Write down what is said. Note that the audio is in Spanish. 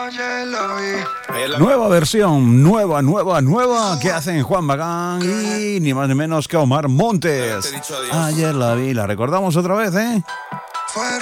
Nueva versión, nueva que hacen Juan Magán y ni más ni menos que Omar Montes. Ayer la vi, la recordamos otra vez, ¿eh?